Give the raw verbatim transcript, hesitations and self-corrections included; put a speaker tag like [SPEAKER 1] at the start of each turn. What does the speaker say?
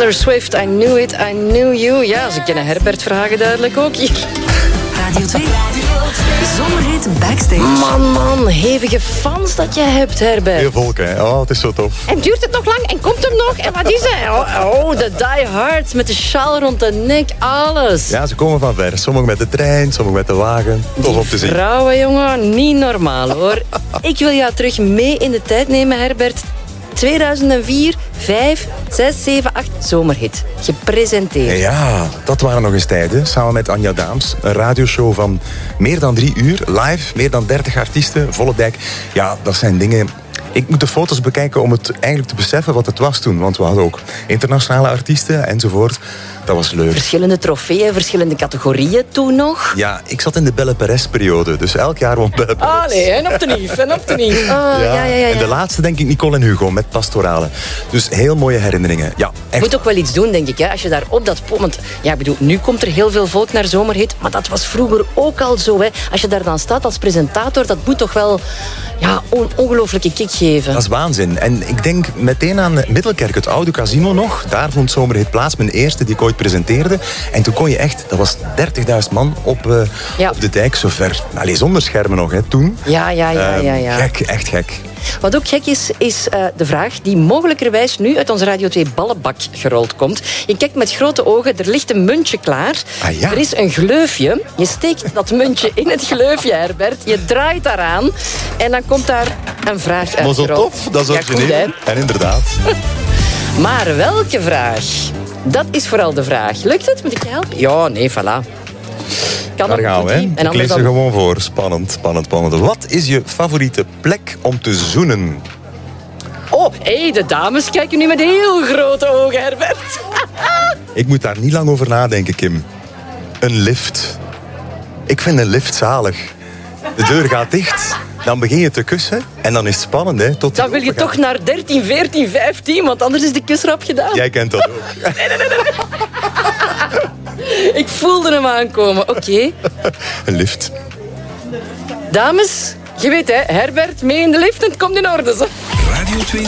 [SPEAKER 1] Taylor Swift, I knew it, I knew you. Ja, ze kennen Herbert Verhagen duidelijk ook hier.
[SPEAKER 2] Radio twee. Zomerhit Backstage.
[SPEAKER 1] Man, man, hevige fans dat je hebt, Herbert.
[SPEAKER 3] Heel volk, hè. Oh, het is zo tof.
[SPEAKER 1] En duurt het nog lang? En komt hem nog? En wat is het? Oh, oh, de Die Hard met de sjaal rond de nek, alles.
[SPEAKER 3] Ja, ze komen van ver. Sommigen met de trein, sommigen met de wagen. Tof om te zien.
[SPEAKER 1] Vrouwen, jongen, niet normaal, hoor. Ik wil jou terug mee in de tijd nemen, Herbert. tweeduizend vier, vijf, zes, zeven, acht, zomerhit. Gepresenteerd.
[SPEAKER 3] Ja, dat waren nog eens tijden. Samen met Anja Daams. Een radioshow van meer dan drie uur. Live, meer dan dertig artiesten. Volle dijk. Ja, dat zijn dingen... Ik moet de foto's bekijken om het eigenlijk te beseffen wat het was toen. Want we hadden ook internationale artiesten enzovoort. Dat was leuk.
[SPEAKER 1] Verschillende trofeeën, verschillende categorieën toen nog.
[SPEAKER 3] Ja, ik zat in de Belle Perez-periode. Dus elk jaar won Belle Perez.
[SPEAKER 1] Ah nee, en op de nief, en op de nief. Oh, ja. Ja, ja, ja,
[SPEAKER 3] En de laatste denk ik Nicole en Hugo met Pastorale. Dus heel mooie herinneringen. Ja, echt.
[SPEAKER 1] Je moet ook wel iets doen, denk ik. Hè? Als je daar op dat... Want ja, ik bedoel, nu komt er heel veel volk naar Zomerhit. Maar dat was vroeger ook al zo. Hè? Als je daar dan staat als presentator, dat moet toch wel ja, on- ongelooflijke kick geven.
[SPEAKER 3] Dat is waanzin. En ik denk meteen aan Middelkerk, het oude casino nog. Daar vond Zomerhit plaats, mijn eerste die ik ooit presenteerde. En toen kon je echt, dat was dertigduizend man op, uh,
[SPEAKER 1] ja.
[SPEAKER 3] op de dijk, zover. Allee, zonder schermen nog, hè, toen.
[SPEAKER 1] Ja, ja, ja, ja, ja.
[SPEAKER 3] Uh, gek, echt gek.
[SPEAKER 1] Wat ook gek is, is uh, de vraag die mogelijkerwijs nu uit onze Radio twee ballenbak gerold komt. Je kijkt met grote ogen, er ligt een muntje klaar.
[SPEAKER 3] Ah, ja.
[SPEAKER 1] Er is een gleufje. Je steekt dat muntje in het gleufje, Herbert. Je draait daaraan en dan komt daar een vraag uit.
[SPEAKER 3] Maar zo tof, dat is origineel.
[SPEAKER 1] Ja,
[SPEAKER 3] en inderdaad.
[SPEAKER 1] Maar welke vraag? Dat is vooral de vraag. Lukt het? Moet ik je helpen? Ja, nee, voilà. Kan
[SPEAKER 3] Daar gaan we, hè.
[SPEAKER 1] En
[SPEAKER 3] Ik lees
[SPEAKER 1] dan...
[SPEAKER 3] er gewoon voor. Spannend, spannend, spannend. Wat is je favoriete plek om te zoenen?
[SPEAKER 1] Oh, hé, hey, de dames kijken nu met heel grote ogen, Herbert.
[SPEAKER 3] Ik moet daar niet lang over nadenken, Kim. Een lift. Ik vind een lift zalig. De deur gaat dicht, dan begin je te kussen en dan is het spannend, hè. Tot
[SPEAKER 1] Dan wil je toch naar dertien, veertien, vijftien, want anders is de kusrap gedaan.
[SPEAKER 3] Jij kent dat ook.
[SPEAKER 1] Nee, nee, nee, nee. Ik voelde hem aankomen. Oké. Okay.
[SPEAKER 3] Een lift.
[SPEAKER 1] Dames, je weet hè, Herbert mee in de lift en het komt in orde. Zo.
[SPEAKER 2] Radio twee.